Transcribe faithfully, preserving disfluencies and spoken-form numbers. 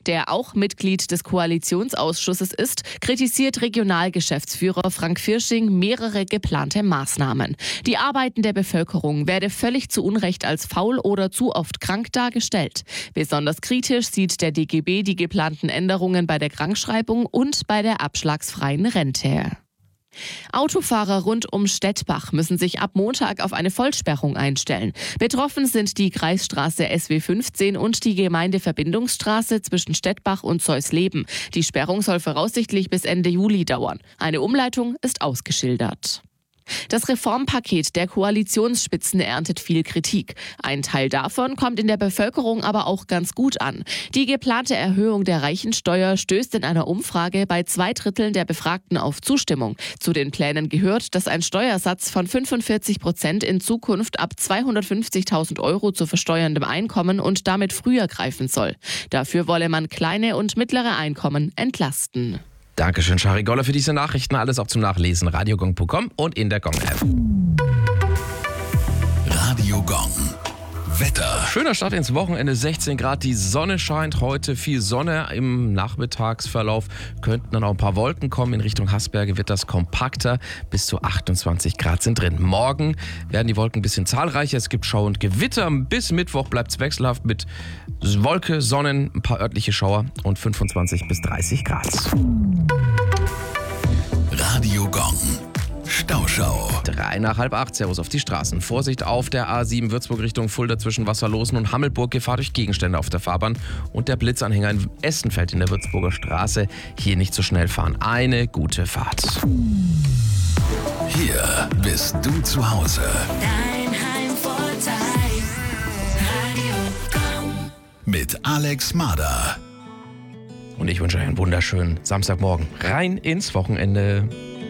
der auch Mitglied des Koalitionsausschusses ist, kritisiert Regionalgeschäftsführer Frank Firsching mehrere geplante Maßnahmen. Die Arbeiten der Bevölkerung werde völlig zu Unrecht als faul oder zu oft krank dargestellt. Besonders kritisch sieht der D G B die geplanten Änderungen bei der Krankschreibung und bei der abschlagsfreien Rente. Autofahrer rund um Stettbach müssen sich ab Montag auf eine Vollsperrung einstellen. Betroffen sind die Kreisstraße S W fünfzehn und die Gemeindeverbindungsstraße zwischen Stettbach und Zeusleben. Die Sperrung soll voraussichtlich bis Ende Juli dauern. Eine Umleitung ist ausgeschildert. Das Reformpaket der Koalitionsspitzen erntet viel Kritik. Ein Teil davon kommt in der Bevölkerung aber auch ganz gut an. Die geplante Erhöhung der Reichensteuer stößt in einer Umfrage bei zwei Dritteln der Befragten auf Zustimmung. Zu den Plänen gehört, dass ein Steuersatz von fünfundvierzig Prozent in Zukunft ab zweihundertfünfzigtausend Euro zu versteuerndem Einkommen und damit früher greifen soll. Dafür wolle man kleine und mittlere Einkommen entlasten. Dankeschön, Shari Goller, für diese Nachrichten. Alles auch zum Nachlesen. radiogong punkt com und in der Gong-App. Radio Gong. Wetter. Schöner Start ins Wochenende, sechzehn Grad, die Sonne scheint heute, viel Sonne im Nachmittagsverlauf, könnten dann auch ein paar Wolken kommen, in Richtung Hasberge wird das kompakter, bis zu achtundzwanzig Grad sind drin. Morgen werden die Wolken ein bisschen zahlreicher, es gibt Schauer und Gewitter, bis Mittwoch bleibt es wechselhaft mit Wolke, Sonnen, ein paar örtliche Schauer und fünfundzwanzig bis dreißig Grad. Radio Gong. Stauschau. Drei nach halb acht, Servus auf die Straßen. Vorsicht auf der A sieben Würzburg Richtung Fulda zwischen Wasserlosen und Hammelburg. Gefahr durch Gegenstände auf der Fahrbahn. Und der Blitzanhänger in Essenfeld in der Würzburger Straße. Hier nicht so schnell fahren. Eine gute Fahrt. Hier bist du zu Hause. Dein Heimvorteil. Radio Gong. Mit Alex Mader. Und ich wünsche euch einen wunderschönen Samstagmorgen. Rein ins Wochenende.